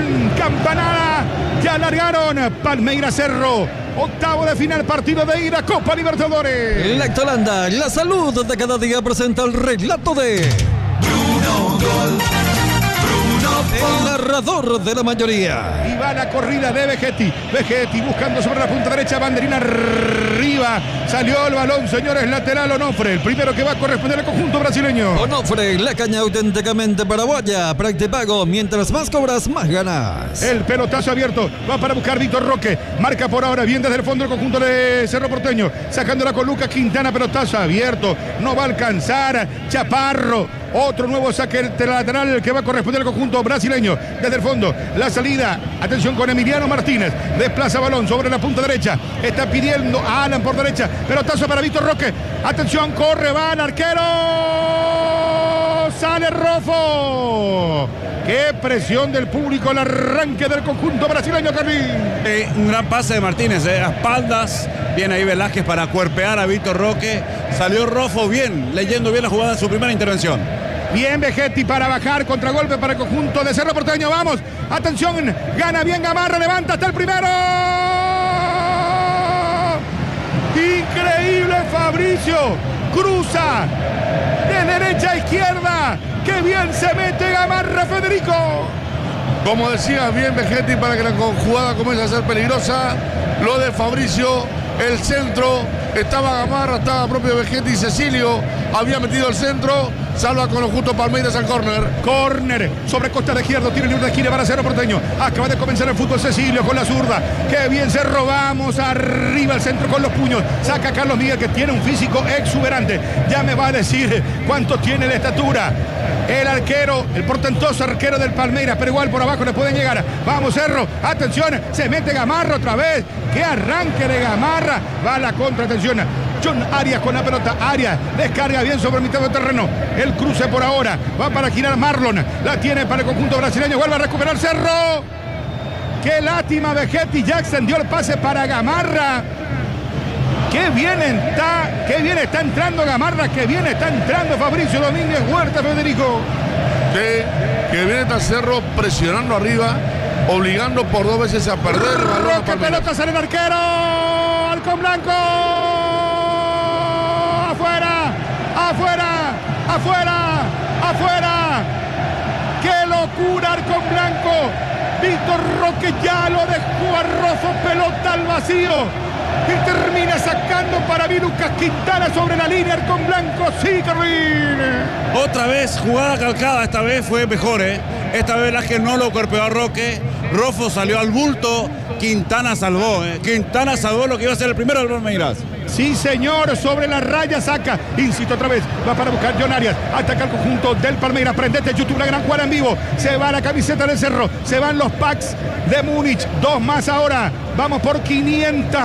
campanada. Ya largaron Palmeiras Cerro. Octavo de final, partido de ida, Copa Libertadores. Lactolanda, la salud de cada día presenta el relato de Bruno Gol. el narrador de la mayoría. Y va la corrida de Vegetti. Vegetti buscando sobre la punta derecha, banderina arriba. Salió el balón, señores, lateral Onofre. El primero que va a corresponder al conjunto brasileño. Onofre, la caña auténticamente paraguaya. Práctico, mientras más cobras, más ganas. El pelotazo abierto, va para buscar Víctor Roque. Marca por ahora, bien desde el fondo el conjunto de Cerro Porteño. Sacándola con Lucas Quintana, pelotazo abierto. No va a alcanzar Chaparro. Otro nuevo saque lateral que va a corresponder al conjunto brasileño. Desde el fondo, la salida. Atención con Emiliano Martínez. Desplaza balón sobre la punta derecha. Está pidiendo a Alan por derecha. Pelotazo para Víctor Roque. Atención, corre, va el arquero. Sale Rofo. Qué presión del público, el arranque del conjunto brasileño, Carlín. Un gran pase de Martínez, a espaldas. Viene ahí Velázquez para cuerpear a Víctor Roque. Salió Rofo bien, leyendo bien la jugada en su primera intervención. Bien Vegetti para bajar, contragolpe para el conjunto de Cerro Porteño. Vamos, atención, gana bien Gamarra, levanta hasta el primero. Increíble Fabricio, cruza de derecha a izquierda. ¡Qué bien se mete Gamarra, Federico! Como decías bien Vegetti, para que la jugada comience a ser peligrosa. Lo de Fabricio, el centro, estaba Gamarra, estaba propio Vegetti y Cecilio había metido el centro. Salva con los justos Palmeiras al córner. Córner sobre costa de izquierdo. Tiene libre de esquina para Cerro Porteño. Acaba de comenzar el fútbol Cecilio con la zurda. Qué bien se robamos. Arriba el centro con los puños. Saca a Carlos Miguel, que tiene un físico exuberante. Ya me va a decir cuánto tiene la estatura. El arquero, el portentoso arquero del Palmeiras, pero igual por abajo le pueden llegar. Vamos Cerro, atención, se mete Gamarra otra vez. Qué arranque de Gamarra. Va a la contra, atención. John Arias con la pelota. Arias descarga bien sobre mitad de terreno. El cruce por ahora. Va para girar Marlon. La tiene para el conjunto brasileño. Vuelve a recuperar Cerro. Qué lástima, Vegetti. Ya extendió el pase para Gamarra. Qué bien está entrando Gamarra. Qué bien está entrando Fabricio Domínguez Huerta, Federico. Sí, que viene está Cerro presionando arriba, obligando por dos veces a perder el balón. ¡Qué pelota sale el arquero! ¡Halcón Blanco! ¡Afuera! ¡Afuera! ¡Afuera! ¡Afuera! ¡Qué locura, Halcón Blanco! Víctor Roque ya lo dejó a Rofo, pelota al vacío. Y termina sacando para mí Lucas Quintana sobre la línea. Halcón Blanco, sí, Carlín. Otra vez jugada calcada, esta vez fue mejor, Esta vez Velázquez no lo cuerpeó a Roque. Rofo salió al bulto. Quintana salvó, Quintana salvó lo que iba a ser el primero del Palmeiras. Sí, señor, sobre la raya saca. Insisto otra vez, va para buscar John Arias. Ataca el conjunto del Palmeiras. Prendete YouTube, la gran jugada en vivo. Se va la camiseta del Cerro. Se van los packs de Múnich. Dos más ahora. Vamos por 500.